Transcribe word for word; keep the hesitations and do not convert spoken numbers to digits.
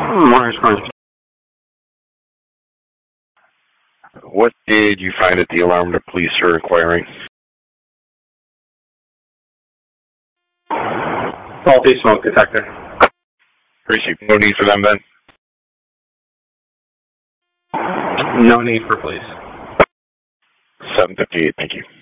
Morris Corners. What did you find at the alarm the police are inquiring? Faulty smoke detector. Appreciate no need for them then? No need for police. seven fifty-eight, thank you.